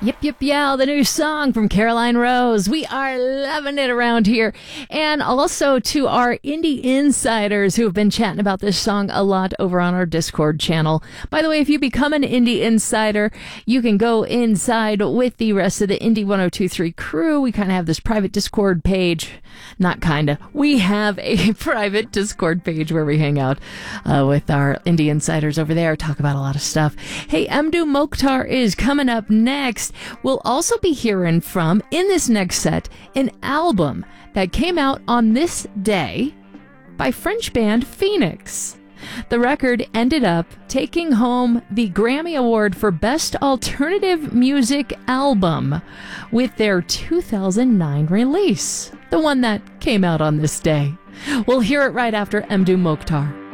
Yip Yip Yow, the new song from Caroline Rose. We are loving it around here. And also to our indie insiders who have been chatting about this song a lot over on our Discord channel. By the way, if you become an indie insider, you can go inside with the rest of the Indie 1023 crew. We kind of have this private Discord page. Not kind of. We have a private Discord page where we hang out with our indie insiders over there, talk about a lot of stuff. Hey, Mdou Moctar is coming up next. We'll also be hearing from, in this next set, an album that came out on this day by French band Phoenix. The record ended up taking home the Grammy Award for Best Alternative Music Album with their 2009 release, the one that came out on this day. We'll hear it right after Mdou Moctar.